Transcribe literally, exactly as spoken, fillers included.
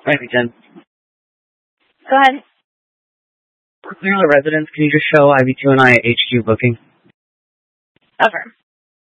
I V ten. Go ahead. For clear the residence, can you just show I V two and I H Q booking? Over.